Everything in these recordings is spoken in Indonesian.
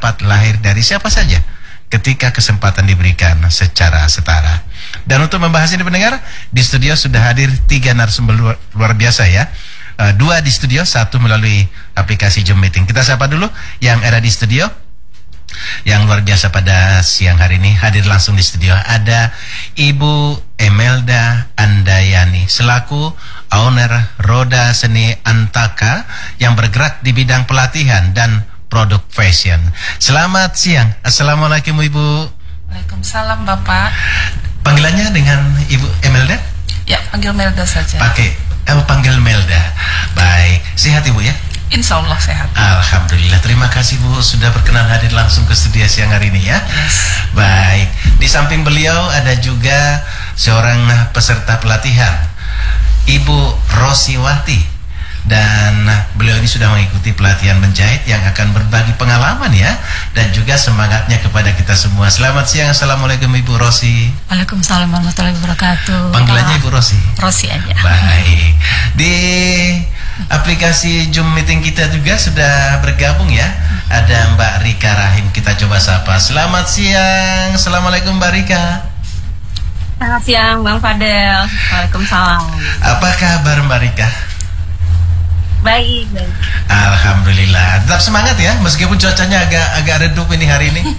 dapat lahir dari siapa saja ketika kesempatan diberikan secara setara. Dan untuk membahas ini pendengar, di studio sudah hadir 3 narasumber luar biasa ya. 2 di studio, 1 melalui aplikasi Zoom Meeting. Kita sapa dulu yang ada di studio. Yang luar biasa pada siang hari ini hadir langsung di studio ada Ibu Emelda Andayani selaku owner Roda Seni Antaka yang bergerak di bidang pelatihan dan produk fashion. Selamat siang. Assalamualaikum Ibu. Waalaikumsalam Bapak. Panggilannya dengan Ibu Emelda? Ya, panggil Melda saja. Panggil Melda. Baik. Sehat Ibu ya? Insya Allah sehat. Alhamdulillah, terima kasih Bu sudah berkenan hadir langsung ke studio siang hari ini ya. Yes. Baik, di samping beliau ada juga seorang peserta pelatihan, Ibu Rosiwati. Dan beliau ini sudah mengikuti pelatihan menjahit yang akan berbagi pengalaman ya, dan juga semangatnya kepada kita semua. Selamat siang, Assalamualaikum Ibu Rosi. Waalaikumsalam warahmatullahi wabarakatuh. Panggilannya Ibu Rosi? Rosi aja. Baik, di aplikasi Zoom Meeting kita juga sudah bergabung ya. Ada Mbak Rika Rahim, kita coba sapa. Selamat siang, Assalamualaikum Mbak Rika. Selamat siang Bang Fadel. Waalaikumsalam. Apa kabar Mbak Rika? Baik. Alhamdulillah. Tetap semangat ya, meskipun cuacanya agak redup ini hari ini.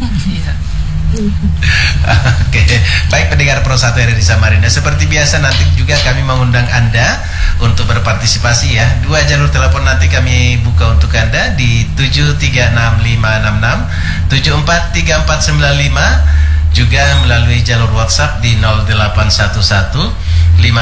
Oke, baik pendengar Pro 1 RRI Samarinda. Seperti biasa nanti juga kami mengundang Anda untuk berpartisipasi ya. 2 jalur telepon nanti kami buka untuk Anda di 736566 743495, juga melalui jalur WhatsApp di 0811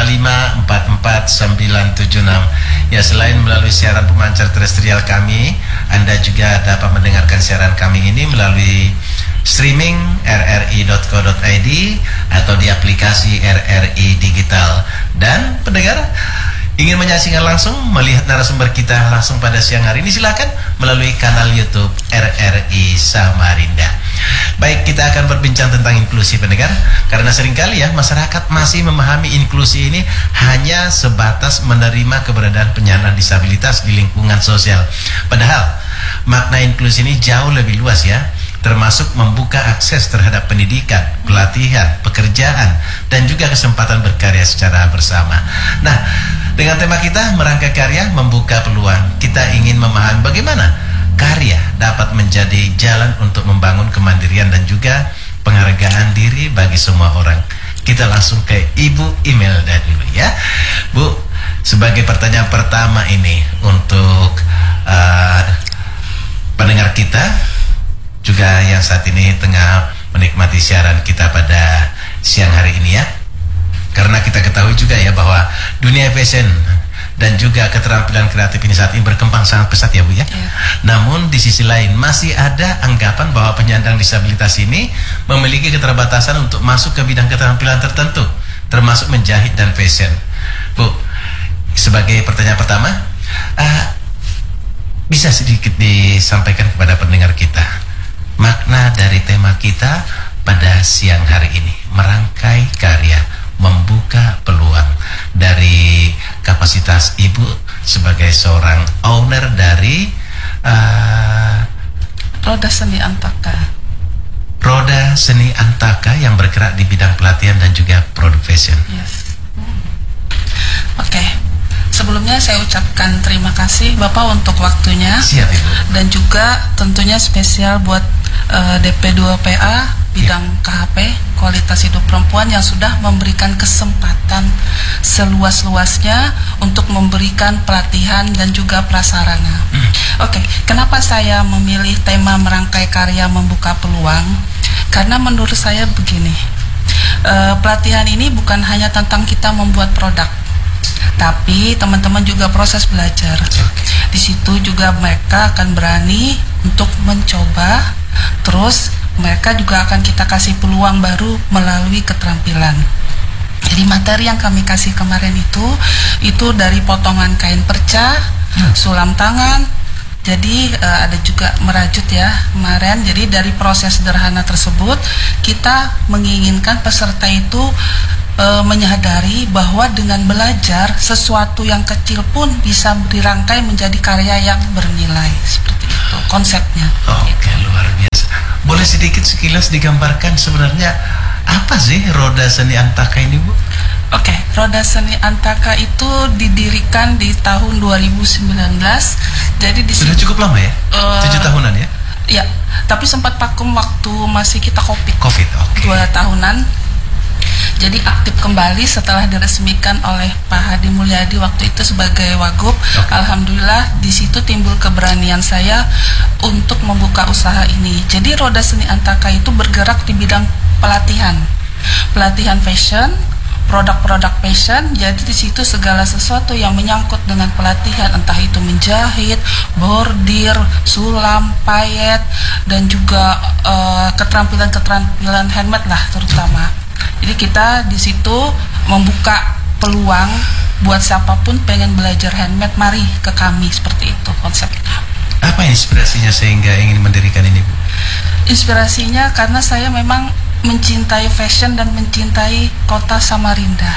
5544976. Ya, selain melalui siaran pemancar terestrial kami, Anda juga dapat mendengarkan siaran kami ini melalui streaming rri.co.id atau di aplikasi RRI Digital. Dan pendengar ingin menyaksikan langsung, melihat narasumber kita langsung pada siang hari ini, silakan melalui kanal YouTube RRI Samarinda. Baik, kita akan berbincang tentang inklusi pendengar, karena seringkali ya masyarakat masih memahami inklusi ini hanya sebatas menerima keberadaan penyandang disabilitas di lingkungan sosial. Padahal makna inklusi ini jauh lebih luas ya, termasuk membuka akses terhadap pendidikan, pelatihan, pekerjaan, dan juga kesempatan berkarya secara bersama. Nah, dengan tema kita merangkai karya membuka peluang, kita ingin memahami bagaimana karya dapat menjadi jalan untuk membangun kemandirian dan juga penghargaan diri bagi semua orang. Kita langsung ke Ibu Imelda dulu ya. Bu, sebagai pertanyaan pertama ini untuk pendengar kita juga yang saat ini tengah menikmati siaran kita pada siang hari ini ya. Karena kita ketahui juga ya bahwa dunia fashion dan juga keterampilan kreatif ini saat ini berkembang sangat pesat ya Bu ya. Namun di sisi lain masih ada anggapan bahwa penyandang disabilitas ini memiliki keterbatasan untuk masuk ke bidang keterampilan tertentu, termasuk menjahit dan fashion. Bu, sebagai pertanyaan pertama, bisa sedikit disampaikan kepada pendengar kita makna dari tema kita pada siang hari ini, merangkai karya membuka peluang, dari kapasitas Ibu sebagai seorang owner dari Roda Seni Antaka. Roda Seni Antaka yang bergerak di bidang pelatihan dan juga produk fashion. Yes. Oke. Sebelumnya saya ucapkan terima kasih Bapak untuk waktunya. Siap Ibu. Dan juga tentunya spesial buat DP2PA bidang KHP, kualitas hidup perempuan, yang sudah memberikan kesempatan seluas-luasnya untuk memberikan pelatihan dan juga prasarana. Oke, kenapa saya memilih tema merangkai karya membuka peluang? Karena menurut saya begini, pelatihan ini bukan hanya tentang kita membuat produk, tapi teman-teman juga proses belajar. Di situ juga mereka akan berani untuk mencoba, terus mereka juga akan kita kasih peluang baru melalui keterampilan. Jadi materi yang kami kasih kemarin itu dari potongan kain perca, sulam tangan. Jadi ada juga merajut ya kemarin. Jadi dari proses sederhana tersebut kita menginginkan peserta itu menyadari bahwa dengan belajar sesuatu yang kecil pun bisa dirangkai menjadi karya yang bernilai. Seperti itu konsepnya. Oke, luar biasa. Boleh sedikit sekilas digambarkan sebenarnya apa sih Roda Seni Antaka ini, Bu? Oke, Roda Seni Antaka itu didirikan di tahun 2019. Jadi di Sudah cukup lama ya? 7 tahunan ya? Ya, tapi sempat vakum waktu masih kita COVID. Covid, oke. 2 tahunan. Jadi aktif kembali setelah diresmikan oleh Pak Hadi Mulyadi waktu itu sebagai Wagub. Alhamdulillah di situ timbul keberanian saya untuk membuka usaha ini. Jadi Roda Seni Antaka itu bergerak di bidang pelatihan fashion, produk-produk fashion. Jadi di situ segala sesuatu yang menyangkut dengan pelatihan, entah itu menjahit, bordir, sulam, payet, dan juga keterampilan handmade lah terutama. Jadi kita di situ membuka peluang buat siapapun pengen belajar handmade, mari ke kami, seperti itu konsepnya. Apa inspirasinya sehingga ingin mendirikan ini, Bu? Inspirasinya karena saya memang mencintai fashion dan mencintai kota Samarinda.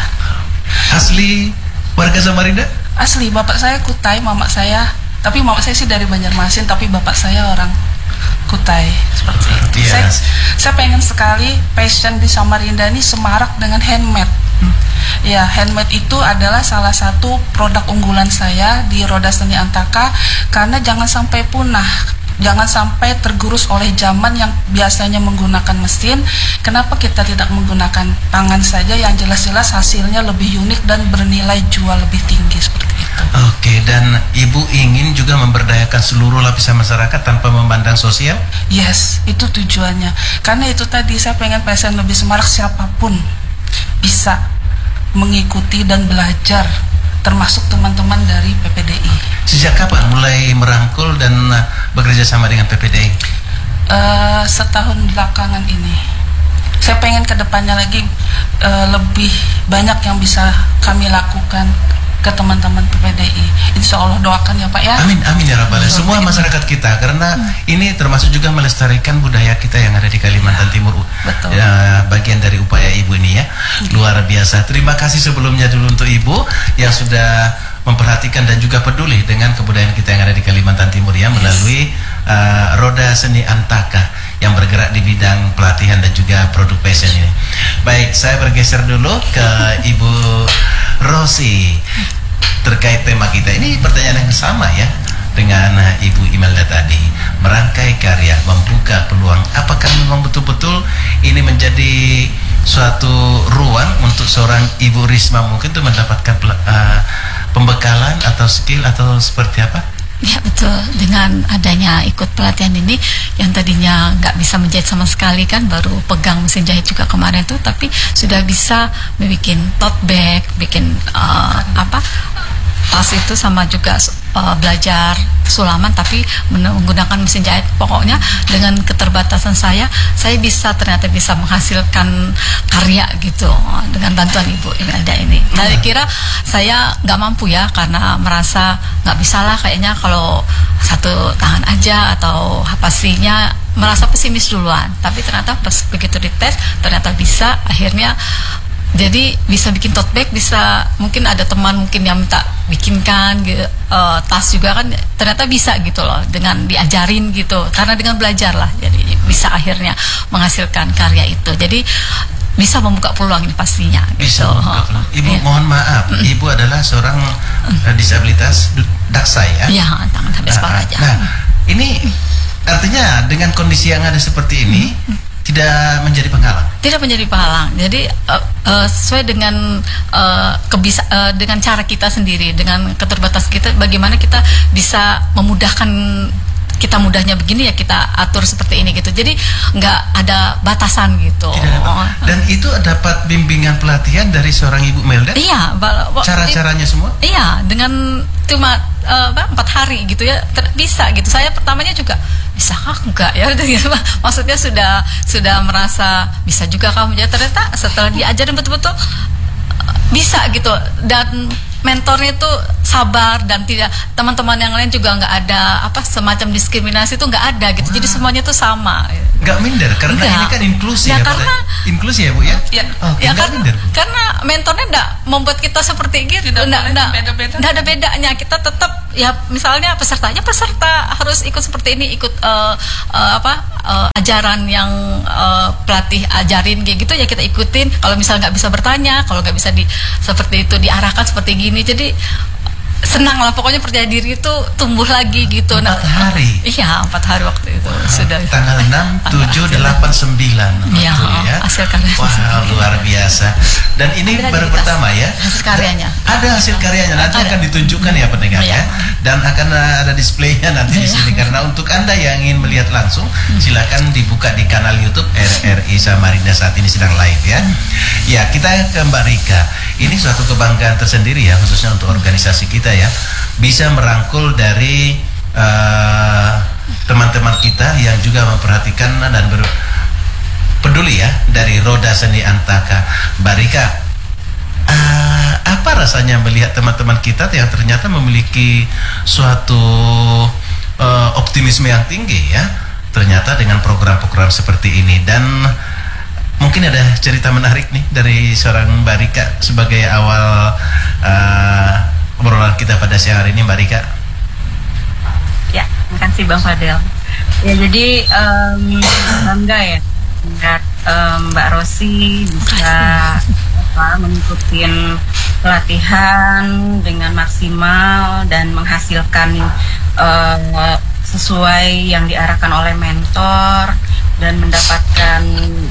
Asli warga Samarinda? Asli, bapak saya Kutai, mama saya, tapi mama saya sih dari Banjarmasin, tapi bapak saya orang Kutai, seperti itu. Yes. Saya pengen sekali fashion di Samarinda ini semarak dengan handmade. Ya, handmade itu adalah salah satu produk unggulan saya di Roda Seni Antaka, karena jangan sampai punah, jangan sampai tergerus oleh zaman yang biasanya menggunakan mesin. Kenapa kita tidak menggunakan tangan saja yang jelas-jelas hasilnya lebih unik dan bernilai jual lebih tinggi, seperti itu. Oke, dan Ibu ingin juga memberdayakan seluruh lapisan masyarakat tanpa memandang sosial? Yes, itu tujuannya. Karena itu tadi saya pengen fashion lebih semarak, siapapun bisa mengikuti dan belajar, termasuk teman-teman dari PPDI. Sejak kapan mulai merangkul dan bekerja sama dengan PPDI? Setahun belakangan ini. Saya pengen ke depannya lagi lebih banyak yang bisa kami lakukan ke teman-teman PPDI. Insya Allah doakan ya Pak ya. Amin, amin ya Rabbal Alamin. Semua masyarakat kita, karena ini termasuk juga melestarikan budaya kita yang ada di Kalimantan Timur. Betul. Ya, bagian dari upaya Ibu ini ya, luar biasa. Terima kasih sebelumnya dulu untuk Ibu yang sudah memperhatikan dan juga peduli dengan kebudayaan kita yang ada di Kalimantan Timur ya, melalui Roda Seni Antaka yang bergerak di bidang pelatihan dan juga produk fashion ini. Baik, saya bergeser dulu ke Ibu Rosi terkait tema kita. Ini pertanyaan yang sama ya dengan Ibu Imelda tadi. Merangkai karya, membuka peluang. Apakah memang betul-betul ini menjadi suatu ruang untuk seorang Ibu Risma mungkin untuk mendapatkan pembekalan atau skill atau seperti apa? Ya betul, dengan adanya ikut pelatihan ini yang tadinya nggak bisa menjahit sama sekali kan, baru pegang mesin jahit juga kemarin tuh, tapi sudah bisa bikin tote bag, bikin tas itu, sama juga belajar sulaman tapi menggunakan mesin jahit. Pokoknya dengan keterbatasan saya ternyata bisa menghasilkan karya gitu dengan bantuan Ibu Imelda ini. Saya kira saya nggak mampu ya, karena merasa nggak bisa lah kayaknya kalau satu tangan aja atau pastinya merasa pesimis duluan. Tapi ternyata pas begitu dites ternyata bisa, akhirnya jadi bisa bikin tote bag, bisa mungkin ada teman mungkin yang minta bikinkan tas juga kan, ternyata bisa gitu loh dengan diajarin gitu, karena dengan belajar lah jadi bisa akhirnya menghasilkan karya itu. Jadi bisa membuka peluang ini pastinya bisa gitu. Ibu Ya. mohon maaf, Ibu adalah seorang disabilitas daksa ya? Iya, tangan habis kepala aja. Nah, ini artinya dengan kondisi yang ada seperti ini tidak menjadi penghalang. Tidak menjadi penghalang. Jadi sesuai dengan dengan cara kita sendiri, dengan keterbatasan kita, bagaimana kita bisa memudahkan, kita mudahnya begini ya kita atur seperti ini gitu. Jadi nggak ada batasan gitu. Dan itu dapat bimbingan pelatihan dari seorang Ibu Melda? Iya, cara-caranya semua? Iya, dengan cuma 4 hari gitu ya bisa gitu. Saya pertamanya juga bisakah enggak ya, maksudnya sudah merasa bisa juga kamu, ya ternyata setelah diajarin betul-betul bisa gitu. Dan mentornya itu sabar, dan tidak, teman-teman yang lain juga nggak ada semacam diskriminasi itu nggak ada gitu. Jadi semuanya itu sama. Nggak minder karena Enggak. ini kan inklusi Ya, ya, Pak? karena- Inklusi ya, Bu ya? Ya. Oke, Ya nggak kan, minder. karena mentornya enggak membuat kita seperti gitu, Tidak enggak boleh beda-beda. ada bedanya. Kita tetap ya misalnya pesertanya peserta harus ikut seperti ini, ikut ajaran yang pelatih ajarin kayak gitu ya kita ikutin. Kalau misal nggak bisa bertanya, kalau nggak bisa seperti itu diarahkan seperti gini, jadi senang lah pokoknya percaya diri itu tumbuh lagi gitu. 4 hari. Iya 4 hari waktu itu sudah. Tanggal 6, 7, 8, 9. Iya, Betul ya. hasil karya. Wah, luar biasa. Dan ini Ada baru di tas. pertama ya. Hasil karyanya. Ada hasil karyanya, nanti Ada. akan ditunjukkan ya pendengar Iya. ya. Dan akan ada displaynya nanti di sini. Karena untuk Anda yang ingin melihat langsung, silakan dibuka di kanal YouTube RRI Samarinda saat ini sedang live ya. Ya, kita ke Mbak Rika. Ini suatu kebanggaan tersendiri ya, khususnya untuk organisasi kita ya, bisa merangkul dari teman-teman kita yang juga memperhatikan dan peduli ya dari Roda Seni Antaka. Mbak Rika, apa rasanya melihat teman-teman kita yang ternyata memiliki suatu optimisme yang tinggi ya, ternyata dengan program-program seperti ini. Dan mungkin ada cerita menarik nih dari seorang Mbak Rika sebagai awal obrolan kita pada siang hari ini, Mbak Rika. Ya, terima kasih Bang Fadel. Ya, jadi bangga ya melihat Mbak Rosi bisa mengikuti pelatihan dengan maksimal dan menghasilkan sesuai yang diarahkan oleh mentor dan mendapatkan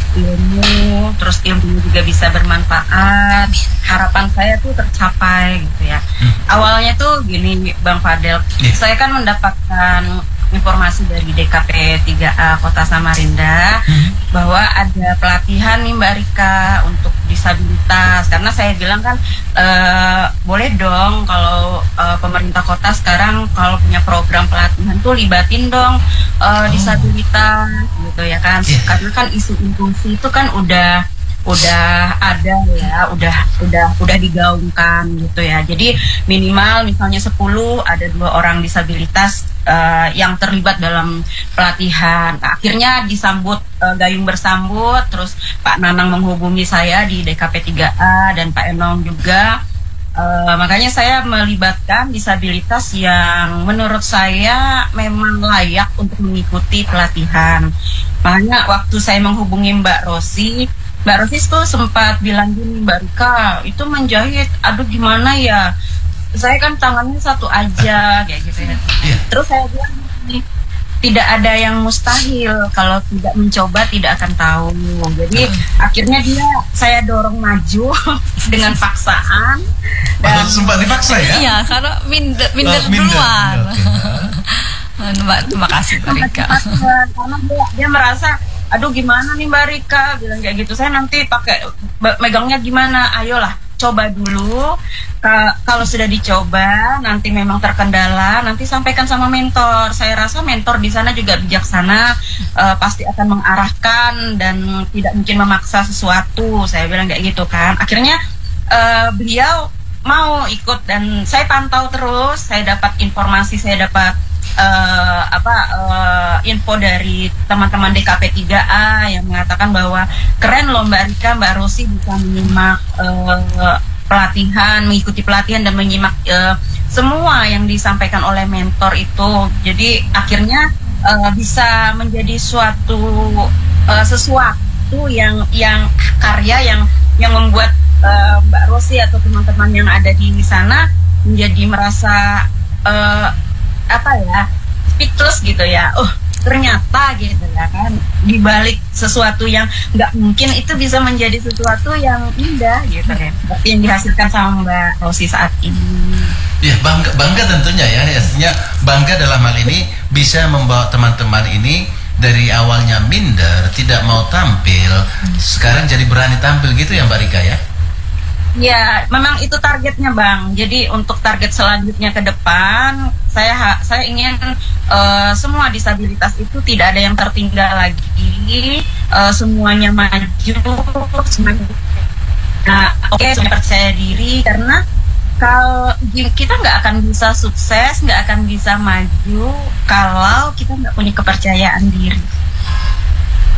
ilmu, terus ilmu juga bisa bermanfaat. Harapan saya tuh tercapai gitu ya. Awalnya tuh gini Bang Fadel, saya kan mendapatkan informasi dari DKP 3A Kota Samarinda bahwa ada pelatihan nih Mbak Rika untuk disabilitas, karena saya bilang kan boleh dong kalau pemerintah kota sekarang kalau punya program pelatihan tuh libatin dong disabilitas gitu ya kan, karena kan isu inklusi itu kan udah ada ya, udah digaungkan gitu ya. Jadi minimal misalnya 10 ada 2 orang disabilitas yang terlibat dalam pelatihan. Akhirnya disambut gayung bersambut, terus Pak Nanang menghubungi saya di DKP 3A dan Pak Enong juga. Makanya saya melibatkan disabilitas yang menurut saya memang layak untuk mengikuti pelatihan. Makanya waktu saya menghubungi Mbak Rosi tuh sempat bilang gini, Mbak Rika itu menjahit, aduh gimana ya, saya kan tangannya satu aja kayak gitu ya. Terus saya bilang gini, tidak ada yang mustahil, kalau tidak mencoba tidak akan tahu. Jadi akhirnya saya dorong maju dengan paksaan dan sempat dipaksa ya? Iya, karena minder duluan. Mbak, terima kasih Mbak Rika. Karena dia merasa, aduh gimana nih Mbak Rika, bilang kayak gitu. Saya nanti pakai megangnya gimana? Ayolah, coba dulu. Kalau sudah dicoba, nanti memang terkendala, nanti sampaikan sama mentor. Saya rasa mentor di sana juga bijaksana, pasti akan mengarahkan dan tidak mungkin memaksa sesuatu. Saya bilang kayak gitu kan. Akhirnya beliau mau ikut dan saya pantau terus. Saya dapat informasi, saya dapat info dari teman-teman DKP 3A yang mengatakan bahwa keren loh Mbak Rika, Mbak Rosi bisa menyimak pelatihan, mengikuti pelatihan dan menyimak semua yang disampaikan oleh mentor itu. Jadi akhirnya bisa menjadi sesuatu yang karya yang membuat Mbak Rosi atau teman-teman yang ada di sana menjadi merasa speechless gitu ya. Ternyata gitu ya kan, dibalik sesuatu yang nggak mungkin itu bisa menjadi sesuatu yang indah gitu ya, seperti yang dihasilkan sama Mbak Rosi saat ini. Ya, bangga tentunya ya. Artinya bangga dalam hal ini bisa membawa teman-teman ini dari awalnya minder, tidak mau tampil, sekarang jadi berani tampil gitu ya Mbak Rika ya? Ya, memang itu targetnya Bang. Jadi untuk target selanjutnya ke depan, saya ingin semua disabilitas itu tidak ada yang tertinggal lagi, semuanya maju, semuanya. Nah, semuanya percaya diri, karena kalau kita nggak akan bisa sukses, nggak akan bisa maju kalau kita nggak punya kepercayaan diri.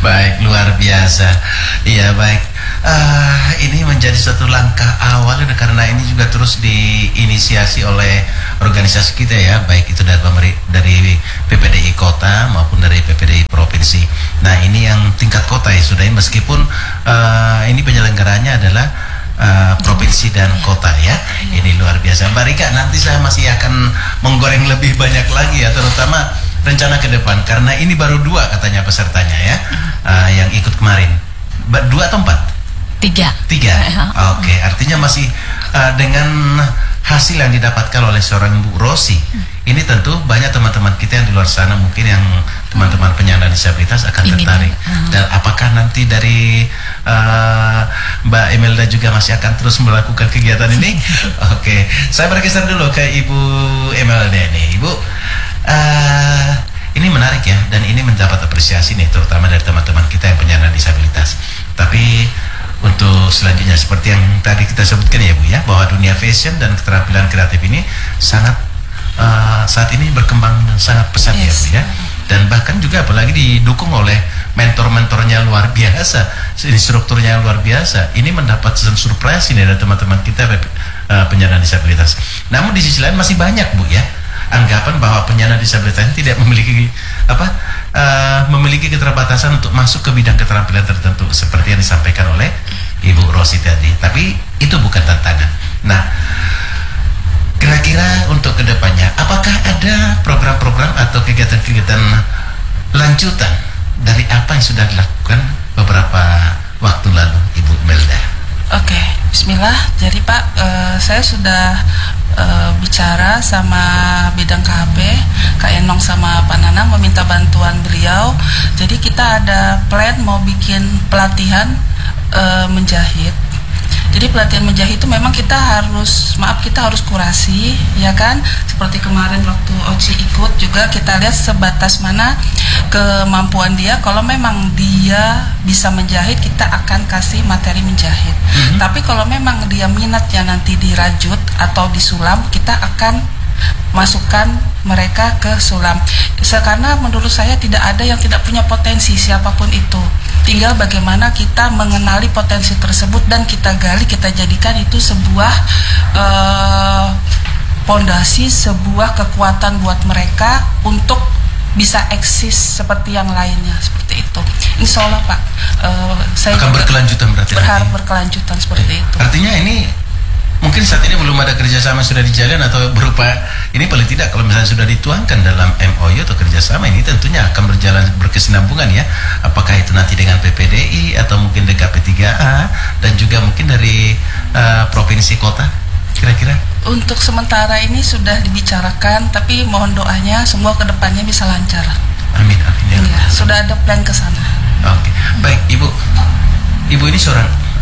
Baik, luar biasa. Iya, baik. Ini menjadi suatu langkah awal karena ini juga terus diinisiasi oleh organisasi kita ya, baik itu dari PPDI Kota maupun dari PPDI Provinsi. Nah, ini yang tingkat kota ya sudah, meskipun ini penyelenggaranya adalah provinsi dan kota ya. Ini luar biasa. Mbak Rika, nanti saya masih akan menggoreng lebih banyak lagi ya, terutama rencana ke depan, karena ini baru 2 katanya pesertanya ya, yang ikut kemarin. 2 atau 4? 3. Oke, artinya masih dengan hasil yang didapatkan oleh seorang Bu Rosi, ini tentu banyak teman-teman kita yang di luar sana, mungkin yang teman-teman penyandang disabilitas akan tertarik. Dan apakah nanti dari Mbak Imelda juga masih akan terus melakukan kegiatan ini? Oke, saya bergeser dulu ke Ibu Imelda nih. Ibu, ini menarik ya, dan ini mendapat apresiasi nih, terutama dari teman-teman kita yang penyandang disabilitas. Tapi untuk selanjutnya seperti yang tadi kita sebutkan ya Bu ya, bahwa dunia fashion dan keterampilan kreatif ini sangat saat ini berkembang sangat pesat ya Bu ya, dan bahkan juga apalagi didukung oleh mentor-mentornya luar biasa, instrukturnya luar biasa. Ini mendapat surprise ini dari teman-teman kita penyandang disabilitas. Namun di sisi lain masih banyak Bu ya anggapan bahwa penyandang disabilitas tidak memiliki memiliki keterbatasan untuk masuk ke bidang keterampilan tertentu seperti yang disampaikan oleh Ibu Rosi tadi. Tapi itu bukan tantangan. Nah, kira-kira untuk kedepannya, apakah ada program-program atau kegiatan-kegiatan lanjutan dari apa yang sudah dilakukan beberapa waktu lalu, Ibu Melda? Oke, bismillah. Jadi Pak, saya sudah bicara sama bidang KHP, Kak Enong sama Pak Nanang, meminta bantuan beliau. Jadi kita ada plan mau bikin pelatihan menjahit. Jadi pelatihan menjahit itu memang kita harus kurasi, ya kan? Seperti kemarin waktu Oci ikut juga kita lihat sebatas mana kemampuan dia. Kalau memang dia bisa menjahit, kita akan kasih materi menjahit. Tapi kalau memang dia minatnya nanti dirajut atau disulam, kita akan masukkan mereka ke sulam. Karena menurut saya tidak ada yang tidak punya potensi, siapapun itu. Tinggal bagaimana kita mengenali potensi tersebut dan kita gali, kita jadikan itu sebuah pondasi, sebuah kekuatan buat mereka untuk bisa eksis seperti yang lainnya, seperti itu. Insya Allah Pak, saya akan berkelanjutan berarti. Berharap berkelanjutan seperti itu. Artinya ini mungkin saat ini belum ada kerjasama sudah dijalin atau berupa ini, paling tidak kalau misalnya sudah dituangkan dalam MOU atau kerjasama, ini tentunya akan berjalan berkesinambungan ya. Apakah itu nanti dengan PPDI atau mungkin DKP 3A dan juga mungkin dari provinsi kota kira-kira? Untuk sementara ini sudah dibicarakan, tapi mohon doanya semua kedepannya bisa lancar. Amin, amin ya. Sudah ada plan ke sana. Oke, baik Ibu. Ibu ini seorang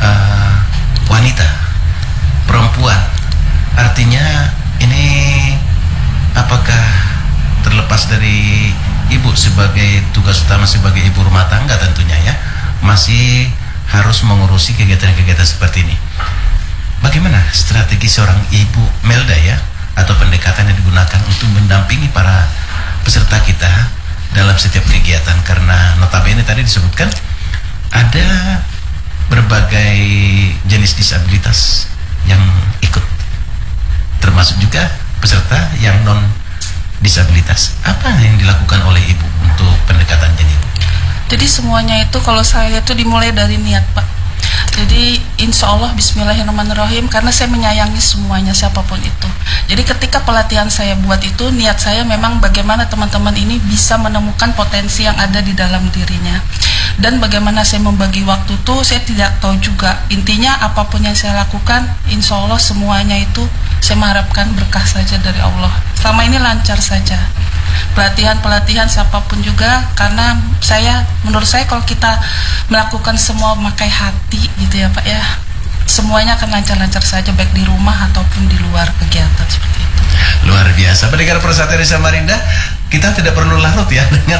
wanita, perempuan. Artinya ini apakah terlepas dari Ibu sebagai tugas utama sebagai ibu rumah tangga tentunya ya, masih harus mengurusi kegiatan-kegiatan seperti ini. Bagaimana strategi seorang Ibu Melda ya, atau pendekatan yang digunakan untuk mendampingi para peserta kita dalam setiap kegiatan? Karena notabene tadi disebutkan ada berbagai jenis disabilitas yang ikut, termasuk juga peserta yang non disabilitas. Apa yang dilakukan oleh Ibu untuk pendekatannya Ibu? Jadi semuanya itu kalau saya itu dimulai dari niat Pak. Jadi insya Allah bismillahirrahmanirrahim, karena saya menyayangi semuanya siapapun itu. Jadi ketika pelatihan saya buat itu, niat saya memang bagaimana teman-teman ini bisa menemukan potensi yang ada di dalam dirinya. Dan bagaimana saya membagi waktu itu saya tidak tahu juga. Intinya apapun yang saya lakukan, insya Allah semuanya itu saya mengharapkan berkah saja dari Allah. Selama ini lancar saja pelatihan siapapun juga, karena menurut saya kalau kita melakukan semua memakai hati gitu ya Pak ya, semuanya akan lancar-lancar saja, baik di rumah ataupun di luar kegiatan seperti itu. Luar biasa. Pendengar Persatuan Samarinda, kita tidak perlu larut ya dengan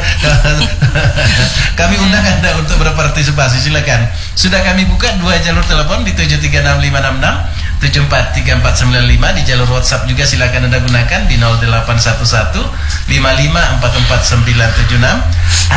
kami undang Anda untuk berpartisipasi. Silakan. Sudah kami buka 2 jalur telepon di 736566 743495, di jalur WhatsApp juga silakan Anda gunakan di 0811 55444976, atau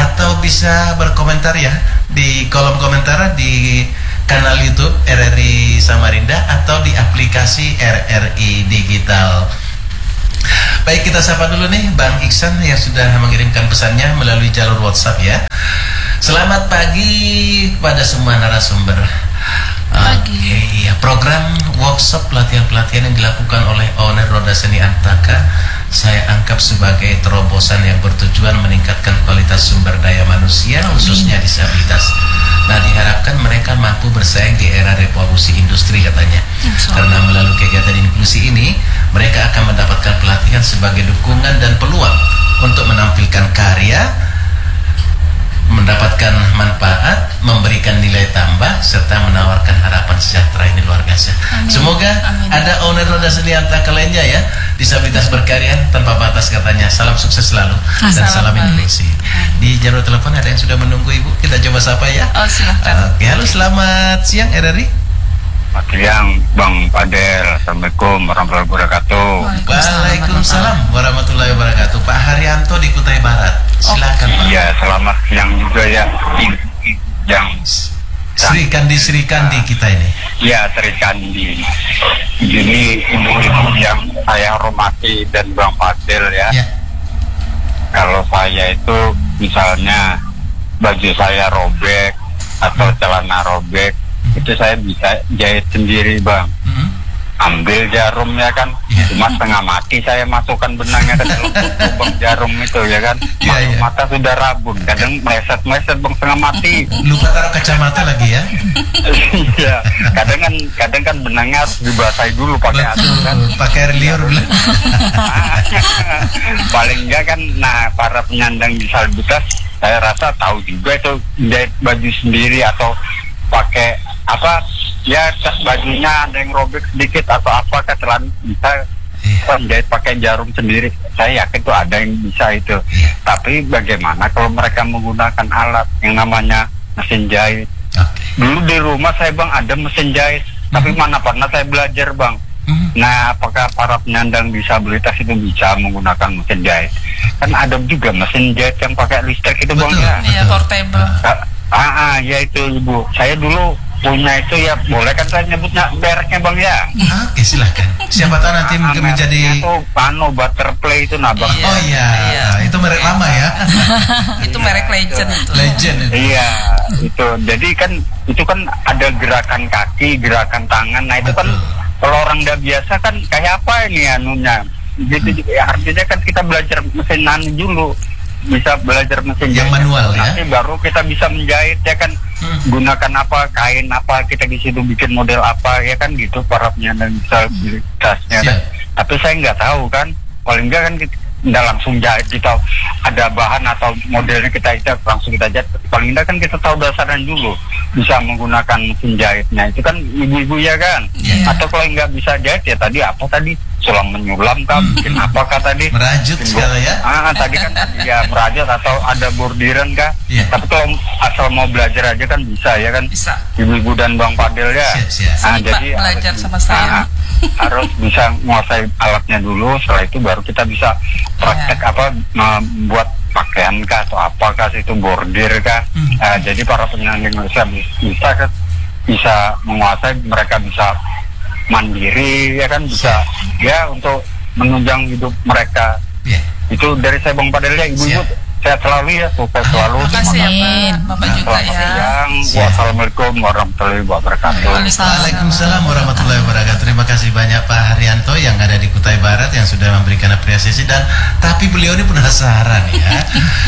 bisa berkomentar ya di kolom komentar di kanal YouTube RRI Samarinda atau di aplikasi RRI Digital. Baik, kita sapa dulu nih Bang Iksan yang sudah mengirimkan pesannya melalui jalur WhatsApp ya. Selamat pagi kepada semua narasumber. Iya, program workshop pelatihan-pelatihan yang dilakukan oleh owner Roda Seni Antaka saya anggap sebagai terobosan yang bertujuan meningkatkan kualitas sumber daya manusia khususnya disabilitas. Nah, diharapkan mereka mampu bersaing di era revolusi industri katanya. Karena melalui kegiatan inklusi ini mereka akan mendapatkan pelatihan sebagai dukungan dan peluang untuk menampilkan karya, mendapatkan manfaat, memberikan nilai tambah, serta menawarkan harapan sejahtera. Ini luar biasa. Amin. Semoga ada owner Roda Seni Antaka lainnya ya, disabilitas berkarya tanpa batas katanya. Salam sukses selalu dan salam inklusi. Di jalur telepon ada yang sudah menunggu Ibu, kita coba sapa ya. Oh, silakan. Oke, halo, selamat siang RRI. Selamat siang Bang Fadel. Assalamualaikum warahmatullahi wabarakatuh. Waalaikumsalam warahmatullahi wabarakatuh. Pak Haryanto di Kutai Barat. Silakan Pak. Iya, selamat siang juga ya. Yang Sri Kandi kita ini. Ya, Sri Kandi. Ini ibu-ibu yang saya hormati dan Bang Fadel ya. Kalau saya itu misalnya baju saya robek atau celana robek, itu saya bisa jahit sendiri Bang. Ambil jarumnya kan, cuma setengah mati saya masukkan benangnya ke dalam lubang jarum itu ya kan. Mata sudah rabun, kadang meleset Bang, setengah mati. Lupa taruh kacamata lagi ya. Iya, kadang kan benangnya harus dibasahi dulu pakai air kan. Pakai air liur. Paling enggak kan, nah para penyandang disabilitas saya rasa tahu juga itu jahit baju sendiri atau pakai apa ya, bajunya ada yang robek sedikit atau apa ketelan bisa jahit pakai jarum sendiri. Saya yakin tuh ada yang bisa itu. Tapi bagaimana kalau mereka menggunakan alat yang namanya mesin jahit? Dulu di rumah saya Bang ada mesin jahit, tapi mana pernah saya belajar Bang. Nah, apakah para penyandang disabilitas itu bisa menggunakan mesin jahit? Kan ada juga mesin jahit yang pakai listrik itu Bang ya. Iya, portable. Ya itu Ibu. Saya dulu punya itu ya, boleh kan saya nyebutnya mereknya Bang ya? Oke, silahkan. Siapa tahu nanti menjadi itu Butterfly itu nah Bang. Oh iya, itu merek lama ya. Itu merek legend itu. Legend itu. Iya, itu. Jadi kan itu kan ada gerakan kaki, gerakan tangan. Nah itu kan kalau orang udah biasa kan kayak apa ini anunya. Gitu ya, artinya kan kita belajar mesinan dulu. Bisa belajar mesin yang jahit manual ya. Nanti baru kita bisa menjahit ya kan. Gunakan apa, kain apa, kita di situ bikin model apa ya kan gitu para penyandang disabilitasnya kan. Tapi saya nggak tahu kan, paling nggak kan kita langsung jahit, kita ada bahan atau modelnya kita langsung kita jahit. Paling nggak kan kita tahu dasarnya dulu, bisa menggunakan mesin jahitnya itu kan ibu-ibu ya kan. Atau kalau nggak bisa jahit ya tadi apa tadi sulam menyulam kan, bikin apakah tadi merajut segala ya. Tadi kan ya merajut atau ada bordiran kah. Tapi kalau asal mau belajar aja kan bisa ya kan. Bisa. Ibu-ibu dan Bang Fadel ya. Jadi belajar sama saya. Harus bisa menguasai alatnya dulu, setelah itu baru kita bisa praktek apa membuat pakaian kah atau apakah itu bordir kah. Jadi para penyandang bisa menguasai, mereka bisa mandiri ya kan, bisa ya untuk menunjang hidup mereka. Itu dari saya Bang Fadel ya. Ibu-ibu sehat selalu ya, sukses selalu. Terima kasih ya Pak, Bapak juga ya. Wassalamualaikum warahmatullahi wabarakatuh. Waalaikumsalam warahmatullahi wabarakatuh. Terima kasih banyak Pak Haryanto yang ada di Kutai Barat yang sudah memberikan apresiasi, dan tapi beliau ini penasaran ya.